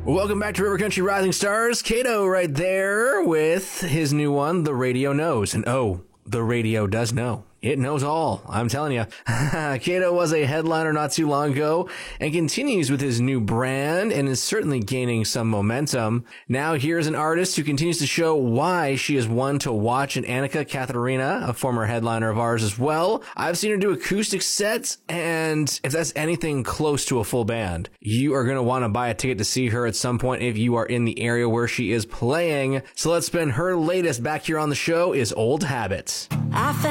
Welcome back to River Country Rising Stars. Kato right there with his new one, The Radio Knows. And oh, the radio does know. It knows all. I'm telling you. Kato was a headliner not too long ago and continues with his new brand and is certainly gaining some momentum. Now here's an artist who continues to show why she is one to watch, in Annika Katharina, a former headliner of ours as well. I've seen her do acoustic sets, and if that's anything close to a full band, you are going to want to buy a ticket to see her at some point if you are in the area where she is playing. So let's spin her latest back here on the show is Old Habits.